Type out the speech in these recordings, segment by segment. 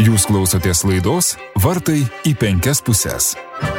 Jūs klausotės laidos Vartai į 5 puses.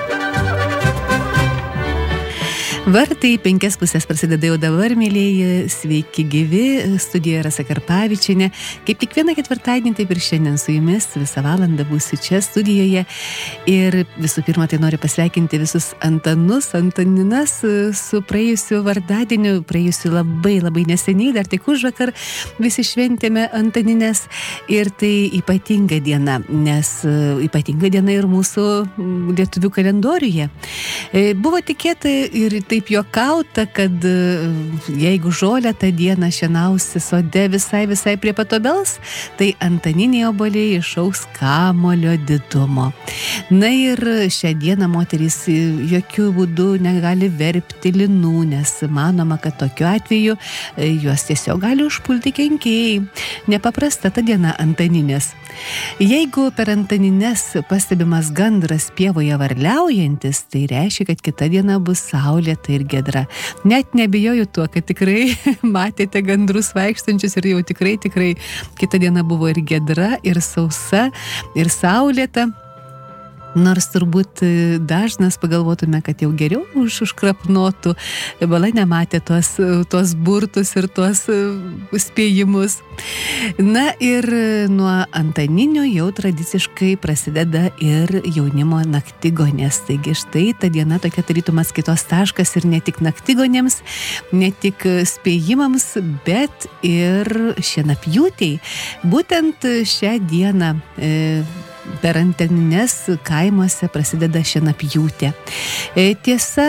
Vartai 5 pusės prasideda jau dabar, mėlėjai, sveiki gyvi, studijoje Rasa Karpavičienė. Kaip kiekvieną ketvirtadienį, taip ir šiandien su jumis visą valandą būsiu čia studijoje. Ir visų pirma, tai noriu pasveikinti visus Antanus, Antaninas su praėjusiu vardadieniu, praėjusiu labai neseniai, dar tik užvakar visi šventėme Antanines. Ir tai ypatinga diena, nes ypatinga diena ir mūsų lietuvių kalendoriuje. Buvo tikėta ir taip juokauta, kad jeigu žolę tą dieną šienausi sode visai prie pat obels, tai antaniniai obuoliai išaugs kamolio didumo. Na ir šią dieną moterys jokių būdų negali verpti linų, nes manoma, kad tokiu atveju juos tiesiog gali užpulti kenkėjai. Nepaprasta ta diena antaninės. Jeigu per antanines pastebimas gandras pievoje varliaujantis, tai reiškia, kad kita diena bus saulėta ir giedra. Net nebijoju tuo, kad tikrai matėte gandrus vaikštančius ir jau tikrai kita diena buvo ir giedra, ir sausa, ir saulėta. Nors turbūt dažnas pagalvotume, kad jau geriau užkrapnotų, bala nematė tuos burtus ir tuos spėjimus. Na ir nuo antaninių jau tradiciškai prasideda ir jaunimo naktigonės. Taigi štai ta diena tokia tarytumas kitos taškas ir ne tik naktigonėms, ne tik spėjimams, bet ir šienapjūtei. Būtent šią dieną per antanines kaimuose prasideda šienapjūtė. Tiesa,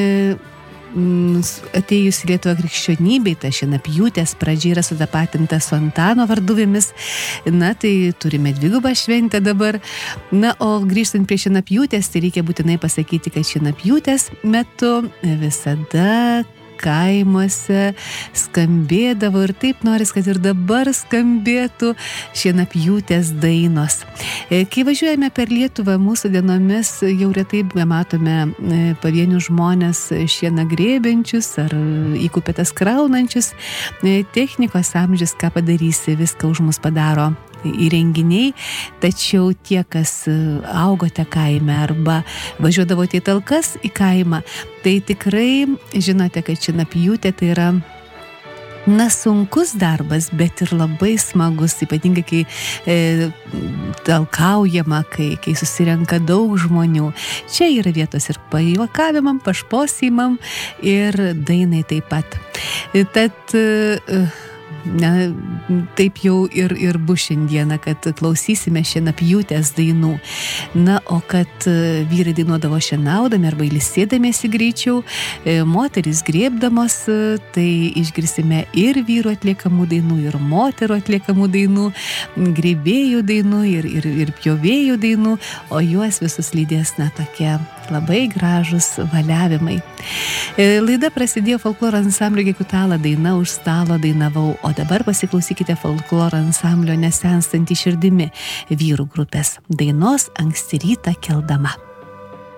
atėjus į Lietuvą krikščionybei, ta šienapjūtės pradžia yra sutapatinta su Antano varduvėmis. Na, tai turime dvigubą šventę dabar. Na, o grįžtant prie šienapjūtės, tai reikia būtinai pasakyti, kad šienapjūtės metu visada kaimuose skambėdavo ir taip noris, kad ir dabar skambėtų šienapjūtės dainos. Kai važiuojame per Lietuvą mūsų dienomis, jau retai matome pavienių žmonės šieną grėbiančius ar į kupetas kraunančius. Technikos amžius, ką padarysi, viską už mus padaro įrenginiai, tačiau tie, kas augote kaime arba važiuodavote į talkas į kaimą, tai tikrai žinote, kad šienapjūtė tai yra sunkus darbas, bet ir labai smagus, ypatingai kai talkaujama, kai susirenka daug žmonių. Čia yra vietos ir pajuokavimam, pašposimam ir dainai taip pat. Tad taip jau ir bus šiandieną, kad klausysime šienapjūtės dainų. Na, o kad vyrai dainuodavo šienaudami arba ilsėdamiesi greičiau, moterys grėbdamos, tai išgirsime ir vyrų atliekamų dainų, ir moterų atliekamų dainų, grėbėjų dainų ir pjovėjų dainų, o juos visus lydės, tokie labai gražus valiavimai. Laida prasidėjo folkloro ansamblio Gekutala daina Už stalo dainavau, o dabar pasiklausykite folkloro ansamblio Nesenstantį širdimi vyrų grupės dainos Anksti rytą keldama.